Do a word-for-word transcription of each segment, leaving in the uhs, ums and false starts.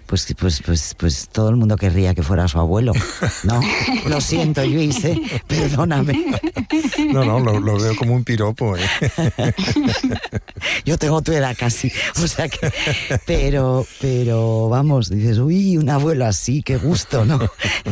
pues, pues, pues, pues todo el mundo querría que fuera su abuelo, ¿no? Lo siento, Lluís, ¿eh? Perdóname. No, no, lo, lo veo como un piropo, ¿eh? Yo tengo tu edad casi, o sea que... Pero, pero vamos, dices, uy, un abuelo así, qué gusto, ¿no?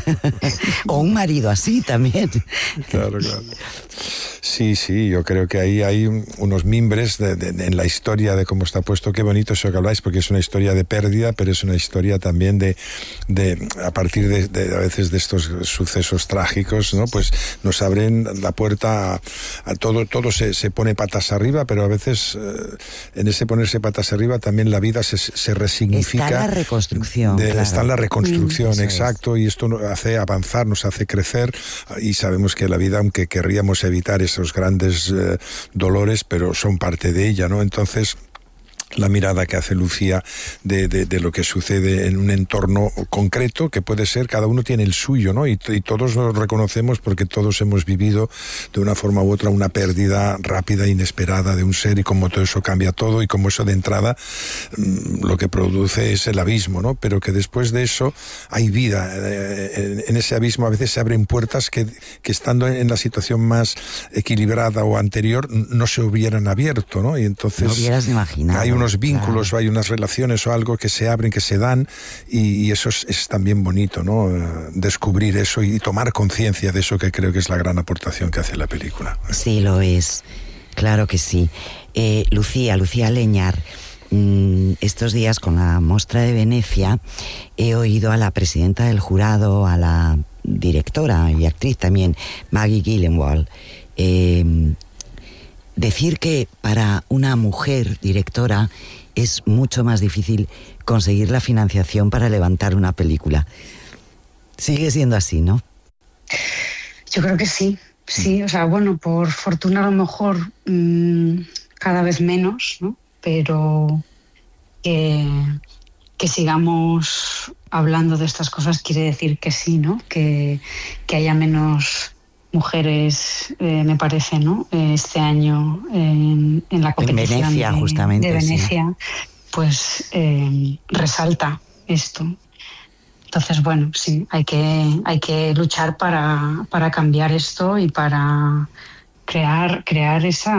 O un marido así también. Claro, claro. Sí, sí, yo creo que ahí hay unos mimbres de, de, de, en la historia de cómo está puesto. Qué bonito eso que habláis, porque es una historia de pérdida, pero es una historia también de, de a partir de, de a veces de estos sucesos trágicos, ¿no? Pues nos abren la puerta a, a todo, todo se, se pone patas arriba, pero a veces eh, en ese ponerse patas arriba también la vida se, se resignifica. Está la reconstrucción. De, claro. Está en la reconstrucción, mm, exacto, es. Y esto nos hace avanzar, nos hace crecer, y sabemos que la vida, aunque querríamos evitar esos grandes eh, dolores, pero son parte de ella, ¿no? Entonces, la mirada que hace Lucía de, de, de lo que sucede en un entorno concreto, que puede ser, cada uno tiene el suyo, ¿no? Y, y todos nos reconocemos porque todos hemos vivido de una forma u otra una pérdida rápida, inesperada de un ser, y como todo eso cambia todo, y como eso de entrada mmm, lo que produce es el abismo, ¿no? Pero que después de eso hay vida. En, en ese abismo a veces se abren puertas que, que estando en la situación más equilibrada o anterior no se hubieran abierto, ¿no? Y entonces... No hubieras imaginado. Hay un unos vínculos, claro. O hay unas relaciones o algo que se abren, que se dan, y, y eso es, es también bonito, ¿no? Uh, descubrir eso y tomar conciencia de eso, que creo que es la gran aportación que hace la película. Sí, lo es, claro que sí. Eh, Lucía, Lucía Leñar, mmm, estos días con la Mostra de Venecia he oído a la presidenta del jurado, a la directora y actriz también, Maggie Gyllenhaal, eh, decir que para una mujer directora es mucho más difícil conseguir la financiación para levantar una película. Sigue siendo así, ¿no? Yo creo que sí, sí. O sea, bueno, por fortuna a lo mejor mmm, cada vez menos, ¿no? Pero que, que sigamos hablando de estas cosas quiere decir que sí, ¿no? Que, que haya menos... mujeres, eh, me parece, ¿no? Este año en, en la competición en Venecia, de, justamente, de Venecia, sí. Pues eh, resalta esto. Entonces, bueno, sí, hay que, hay que luchar para, para cambiar esto y para crear, crear esa,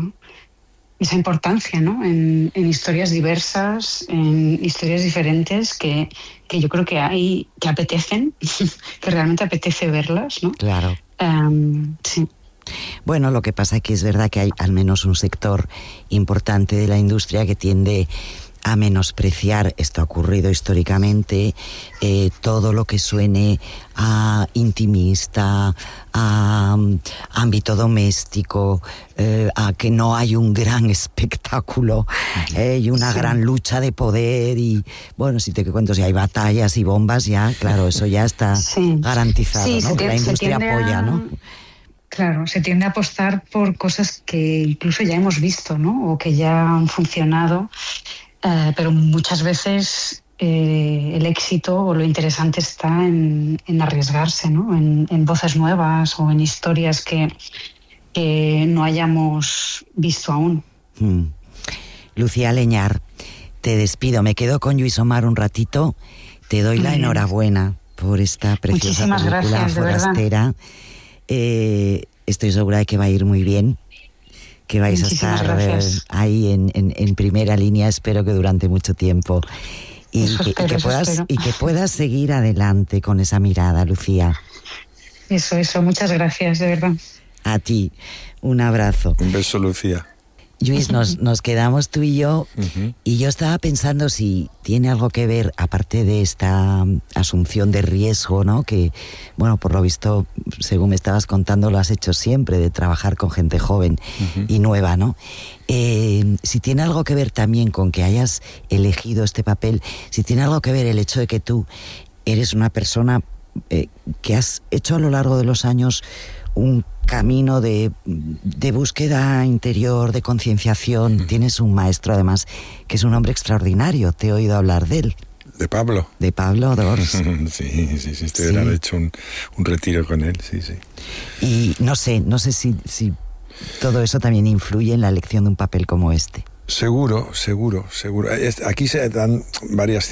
esa importancia, ¿no? En, en historias diversas, en historias diferentes que, que yo creo que hay, que apetecen, que realmente apetece verlas, ¿no? Claro. Um, sí. Bueno, lo que pasa es que es verdad que hay al menos un sector importante de la industria que tiende a menospreciar, esto ha ocurrido históricamente, eh, todo lo que suene a intimista, a um, ámbito doméstico, eh, a que no hay un gran espectáculo eh, y una sí. gran lucha de poder, y bueno, si te cuento, si hay batallas y bombas, ya, claro, eso ya está sí. garantizado, sí, ¿no? Que la industria apoya, a... ¿no? Claro, se tiende a apostar por cosas que incluso ya hemos visto, ¿no? O que ya han funcionado. Uh, pero muchas veces eh, el éxito o lo interesante está en, en arriesgarse, ¿no? En, en voces nuevas o en historias que, que no hayamos visto aún. Mm. Lucía Leñar, te despido. Me quedo con Lluís Omar un ratito. Te doy la enhorabuena por esta preciosa Muchísimas película gracias, forastera. Eh, estoy segura de que va a ir muy bien, que vais Muchísimas a estar gracias. eh, ahí en, en, en primera línea, espero que durante mucho tiempo, y, Eso que, espero, y, que eso puedas, espero. y que puedas seguir adelante con esa mirada, Lucía. Eso, eso, muchas gracias, de verdad. A ti, un abrazo. Un beso, Lucía. Lluís, nos, nos quedamos tú y yo, uh-huh. y yo estaba pensando si tiene algo que ver, aparte de esta asunción de riesgo, ¿no? Que, bueno, por lo visto, según me estabas contando, lo has hecho siempre, de trabajar con gente joven uh-huh. y nueva, ¿no? Eh, si tiene algo que ver también con que hayas elegido este papel, si tiene algo que ver el hecho de que tú eres una persona eh, que has hecho a lo largo de los años un camino de, de búsqueda interior, de concienciación. Mm. Tienes un maestro, además, que es un hombre extraordinario. Te he oído hablar de él. De Pablo. De Pablo Dors. sí, sí, sí. Estoy sí. hecho un, un retiro con él, sí, sí. Y no sé, no sé si, si todo eso también influye en la elección de un papel como este. Seguro, seguro, seguro. Aquí se dan varias